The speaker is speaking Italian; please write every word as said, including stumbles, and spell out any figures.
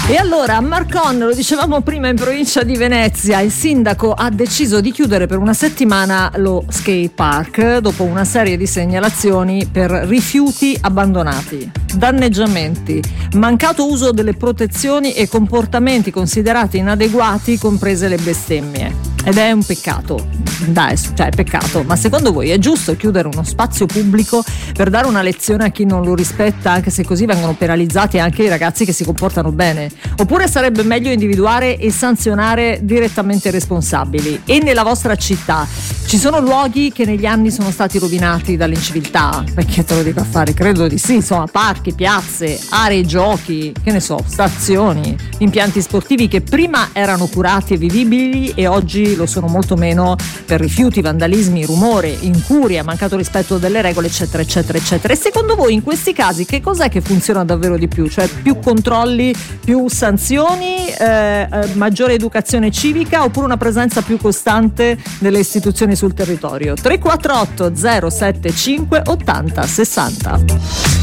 E allora a Marcon, lo dicevamo prima, in provincia di Venezia, il sindaco ha deciso di chiudere per una settimana lo skate park dopo una serie di segnalazioni per rifiuti abbandonati, danneggiamenti, mancato uso delle protezioni e comportamenti considerati inadeguati, comprese le bestemmie. Ed è un peccato, dai, cioè è peccato, ma secondo voi è giusto chiudere uno spazio pubblico per dare una lezione a chi non lo rispetta, anche se così vengono penalizzati anche i ragazzi che si comportano bene? Oppure sarebbe meglio individuare e sanzionare direttamente i responsabili? E nella vostra città ci sono luoghi che negli anni sono stati rovinati dall'inciviltà? Perché te lo dico a fare? Credo di sì, insomma, parchi, piazze, aree giochi, che ne so, stazioni, impianti sportivi che prima erano curati e vivibili e oggi lo sono molto meno per rifiuti, vandalismi, rumore, incuria, mancato rispetto delle regole, eccetera eccetera eccetera. E secondo voi in questi casi che cos'è che funziona davvero di più? Cioè più controlli, più sanzioni, eh, eh, maggiore educazione civica, oppure una presenza più costante delle istituzioni sul territorio? Tre quattro otto zero sette cinque ottanta sessanta.